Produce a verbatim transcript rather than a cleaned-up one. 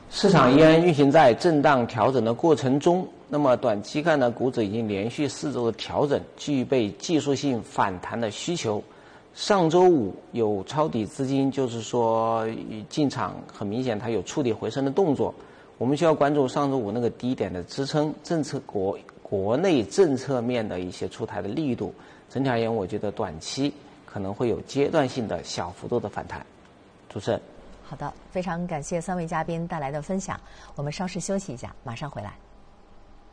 市场依然运行在震荡调整的过程中，那么短期看呢，股指已经连续四周的调整，具备技术性反弹的需求。上周五有抄底资金，就是说进场，很明显它有触底回升的动作。我们需要关注上周五那个低点的支撑，政策国国内政策面的一些出台的力度。整体而言，我觉得短期可能会有阶段性的小幅度的反弹。主持人。 好的，非常感谢三位嘉宾带来的分享。我们稍事休息一下，马上回来。